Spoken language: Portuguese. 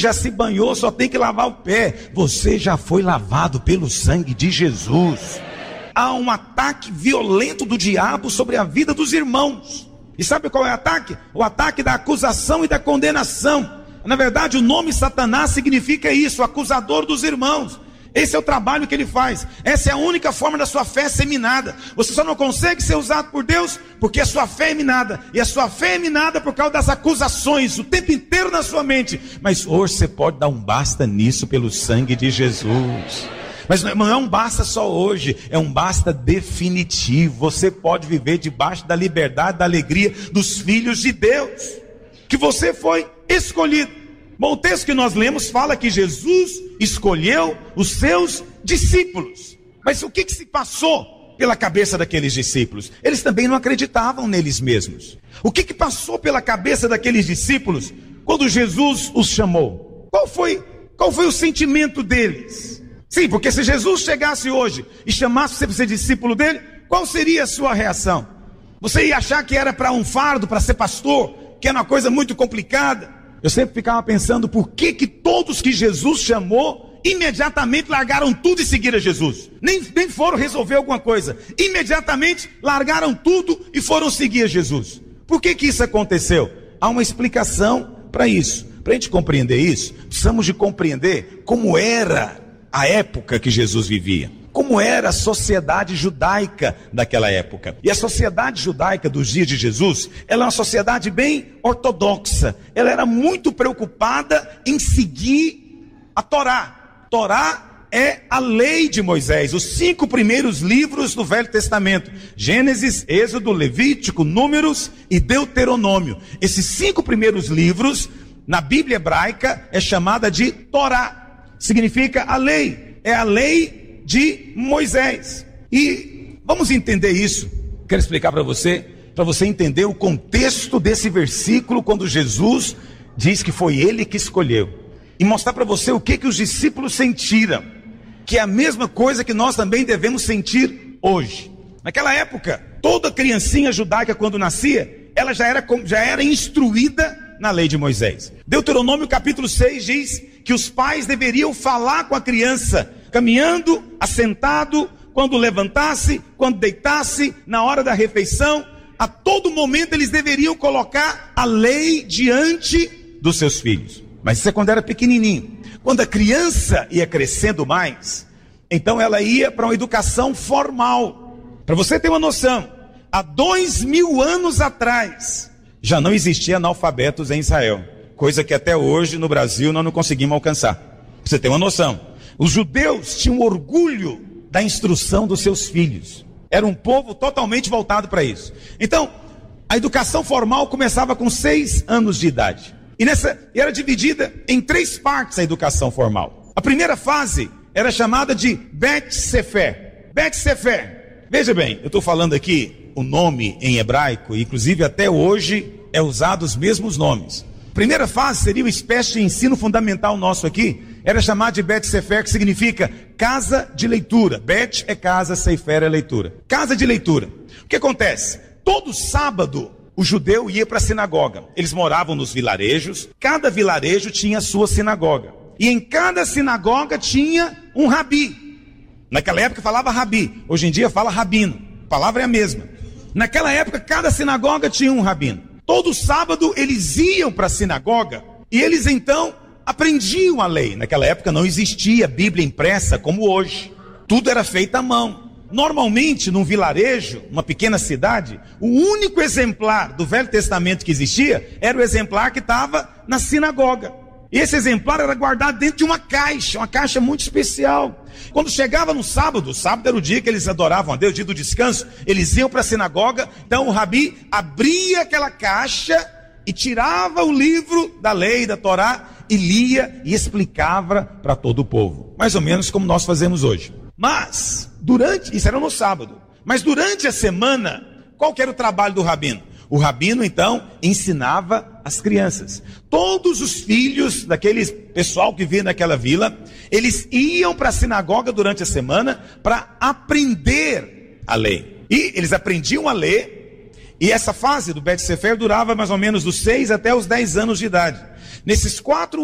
já se banhou, só tem que lavar o pé. Você já foi lavado pelo sangue de Jesus. Há um ataque violento do diabo sobre a vida dos irmãos. E sabe qual é o ataque? O ataque da acusação e da condenação. Na verdade, o nome Satanás significa isso, acusador dos irmãos. Esse é o trabalho que ele faz. Essa é a única forma da sua fé ser minada. Você só não consegue ser usado por Deus porque a sua fé é minada. E a sua fé é minada por causa das acusações o tempo inteiro na sua mente. Mas hoje você pode dar um basta nisso pelo sangue de Jesus. Mas não é um basta só hoje, é um basta definitivo. Você pode viver debaixo da liberdade, da alegria dos filhos de Deus, que você foi escolhido. Bom, o texto que nós lemos fala que Jesus escolheu os seus discípulos. Mas o que se passou pela cabeça daqueles discípulos? Eles também não acreditavam neles mesmos. O que passou pela cabeça daqueles discípulos quando Jesus os chamou? Qual foi o sentimento deles? Sim, porque se Jesus chegasse hoje e chamasse você para ser discípulo dele, qual seria a sua reação? Você ia achar que era para um fardo, para ser pastor, que era uma coisa muito complicada? Eu sempre ficava pensando, por que todos que Jesus chamou, imediatamente largaram tudo e seguiram a Jesus? Nem foram resolver alguma coisa. Imediatamente largaram tudo e foram seguir a Jesus. Por que isso aconteceu? Há uma explicação para isso. Para a gente compreender isso, precisamos de compreender como era a época que Jesus vivia. Como era a sociedade judaica daquela época. E a sociedade judaica dos dias de Jesus, ela é uma sociedade bem ortodoxa. Ela era muito preocupada em seguir a Torá. Torá é a lei de Moisés, os 5 primeiros livros do Velho Testamento: Gênesis, Êxodo, Levítico, Números e Deuteronômio. Esses 5 primeiros livros, na Bíblia hebraica, é chamada de Torá. Significa a lei. É a lei de Moisés. E vamos entender isso. Quero explicar para você entender o contexto desse versículo, quando Jesus diz que foi ele que escolheu, e mostrar para você o que os discípulos sentiram, que é a mesma coisa que nós também devemos sentir hoje. Naquela época, toda criancinha judaica, quando nascia, ela já era instruída na lei de Moisés. Deuteronômio capítulo 6 diz que os pais deveriam falar com a criança, caminhando, assentado, quando levantasse, quando deitasse, na hora da refeição. A todo momento eles deveriam colocar a lei diante dos seus filhos. Mas isso é quando era pequenininho. Quando a criança ia crescendo mais, então ela ia para uma educação formal. Para você ter uma noção, há 2000 anos atrás, já não existia analfabetos em Israel. Coisa que até hoje no Brasil nós não conseguimos alcançar. Para você ter uma noção. Os judeus tinham orgulho da instrução dos seus filhos. Era um povo totalmente voltado para isso. Então, a educação formal começava com 6 anos de idade. E era dividida em 3 partes a educação formal. A primeira fase era chamada de Bet Sefer. Bet Sefer. Veja bem, eu estou falando aqui o nome em hebraico, e inclusive até hoje é usado os mesmos nomes. A primeira fase seria uma espécie de ensino fundamental nosso aqui. Era chamado de Bet Sefer, que significa casa de leitura. Bet é casa, Sefer é leitura. Casa de leitura. O que acontece? Todo sábado o judeu ia para a sinagoga. Eles moravam nos vilarejos. Cada vilarejo tinha a sua sinagoga. E em cada sinagoga tinha um rabi. Naquela época falava rabi. Hoje em dia fala rabino. A palavra é a mesma. Naquela época cada sinagoga tinha um rabino. Todo sábado eles iam para a sinagoga e eles então aprendiam a lei. Naquela época não existia Bíblia impressa como hoje. Tudo era feito à mão. Normalmente, num vilarejo, uma pequena cidade, o único exemplar do Velho Testamento que existia era o exemplar que estava na sinagoga. E esse exemplar era guardado dentro de uma caixa muito especial. Quando chegava no sábado, o sábado era o dia que eles adoravam a Deus, o dia do descanso, eles iam para a sinagoga. Então o rabi abria aquela caixa e tirava o livro da lei, da Torá, e lia e explicava para todo o povo. Mais ou menos como nós fazemos hoje. Mas, isso era no sábado, mas durante a semana, qual que era o trabalho do rabino? O rabino, então, ensinava as crianças. Todos os filhos daquele pessoal que vivia naquela vila, eles iam para a sinagoga durante a semana para aprender a lei. E eles aprendiam a ler, e essa fase do Bet Sefer durava mais ou menos dos 6 até os 10 anos de idade. Nesses 4